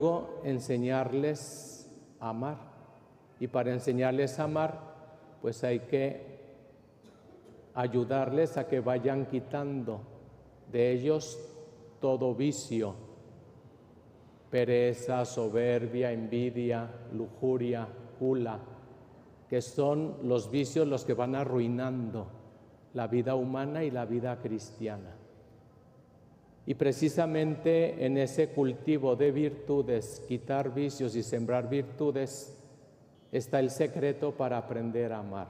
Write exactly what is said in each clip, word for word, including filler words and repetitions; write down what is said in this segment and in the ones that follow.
Luego, enseñarles a amar. Y para enseñarles a amar, pues hay que ayudarles a que vayan quitando de ellos todo vicio, pereza, soberbia, envidia, lujuria, gula, que son los vicios los que van arruinando la vida humana y la vida cristiana. Y precisamente en ese cultivo de virtudes, quitar vicios y sembrar virtudes, está el secreto para aprender a amar.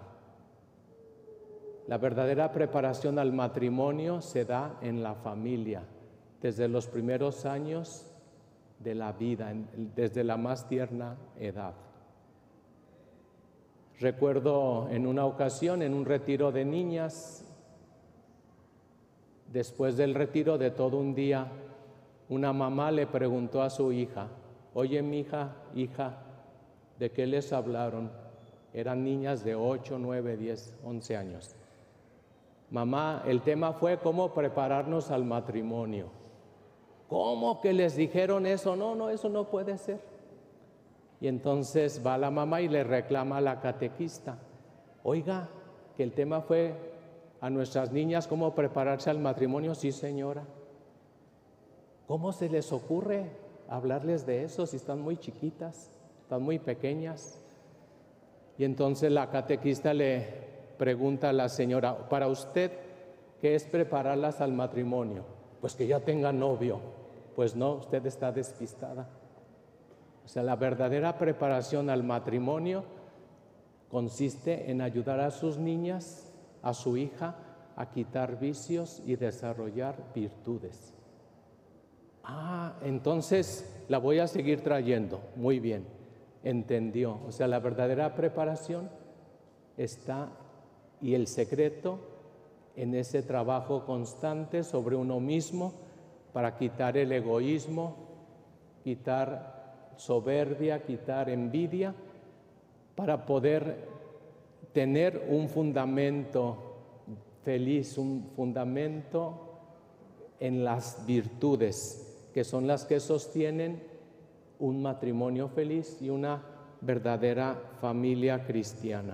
La verdadera preparación al matrimonio se da en la familia, desde los primeros años de la vida, desde la más tierna edad. Recuerdo en una ocasión, en un retiro de niñas, después del retiro de todo un día, una mamá le preguntó a su hija: oye, mi hija, hija, ¿de qué les hablaron? Eran niñas de ocho, nueve, diez, once años. Mamá, el tema fue cómo prepararnos al matrimonio. ¿Cómo que les dijeron eso? No, no, eso no puede ser. Y entonces va la mamá y le reclama a la catequista: oiga, que el tema fue a nuestras niñas cómo prepararse al matrimonio. Sí, señora. ¿Cómo se les ocurre hablarles de eso si están muy chiquitas, están muy pequeñas? Y entonces la catequista le pregunta a la señora: para usted, ¿qué es prepararlas al matrimonio? Pues que ya tenga novio. Pues no, usted está despistada. O sea, la verdadera preparación al matrimonio consiste en ayudar a sus niñas, a su hija, a quitar vicios y desarrollar virtudes. Ah, entonces la voy a seguir trayendo. Muy bien, entendió. O sea, la verdadera preparación está, y el secreto, en ese trabajo constante sobre uno mismo para quitar el egoísmo, quitar soberbia, quitar envidia, para poder tener un fundamento feliz, un fundamento en las virtudes, que son las que sostienen un matrimonio feliz y una verdadera familia cristiana.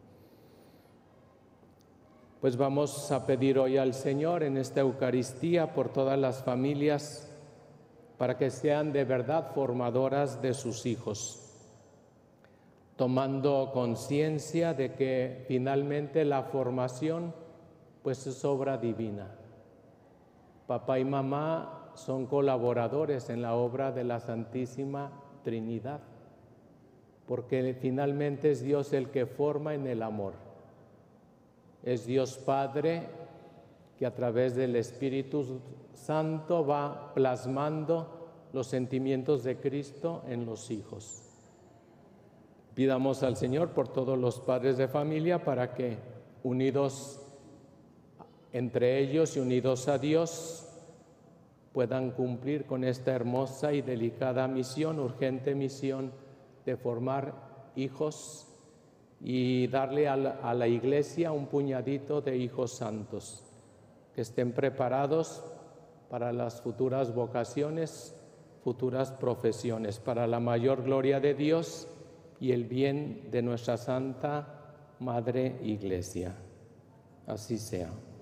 Pues vamos a pedir hoy al Señor en esta Eucaristía por todas las familias, para que sean de verdad formadoras de sus hijos, tomando conciencia de que finalmente la formación pues es obra divina. Papá y mamá son colaboradores en la obra de la Santísima Trinidad, porque finalmente es Dios el que forma en el amor. Es Dios Padre que a través del Espíritu Santo va plasmando los sentimientos de Cristo en los hijos. Pidamos al Señor por todos los padres de familia para que, unidos entre ellos y unidos a Dios, puedan cumplir con esta hermosa y delicada misión, urgente misión de formar hijos y darle a la, a la Iglesia un puñadito de hijos santos, que estén preparados para las futuras vocaciones, futuras profesiones, para la mayor gloria de Dios y el bien de nuestra Santa Madre Iglesia. Así sea.